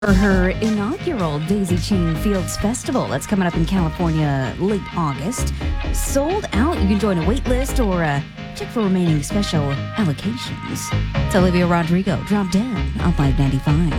For her inaugural Daisy Chain Fields Festival that's coming up in California late August. Sold out. You can join a wait list or check for remaining special allocations. It's Olivia Rodrigo, Drop Dead on 595.